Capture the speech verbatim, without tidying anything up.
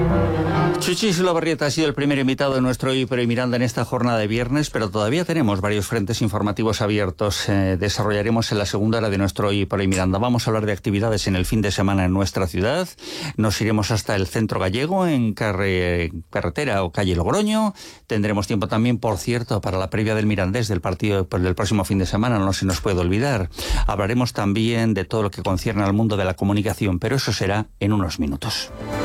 Chuchi Sulabarrieta ha sido el primer invitado de nuestro Hiper y Miranda en esta jornada de viernes, pero todavía tenemos varios frentes informativos abiertos. Eh, desarrollaremos en la segunda hora de nuestro Hiper y Miranda. Vamos a hablar de actividades en el fin de semana en nuestra ciudad. Nos iremos hasta el centro gallego, en carre, carretera o calle Logroño. Tendremos tiempo también, por cierto, para la previa del Mirandés del partido del próximo fin de semana, no se nos puede olvidar. Hablaremos también de todo lo que concierne al mundo de la comunicación, pero eso será en unos minutos.